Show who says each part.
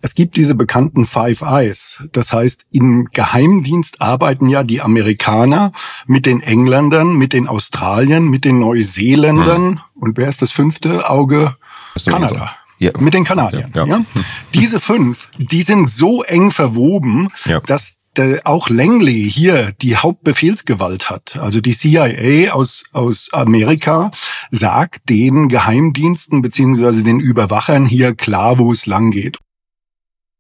Speaker 1: Es gibt diese bekannten Five Eyes. Das heißt, im Geheimdienst arbeiten ja die Amerikaner mit den Engländern, mit den Australiern, mit den Neuseeländern. Und wer ist das fünfte Auge? Kanada.
Speaker 2: Ja.
Speaker 1: Mit den Kanadiern. Ja. Diese 5, die sind so eng verwoben, dass auch Langley hier die Hauptbefehlsgewalt hat. Also die CIA aus Amerika sagt den Geheimdiensten beziehungsweise den Überwachern hier klar, wo es lang geht.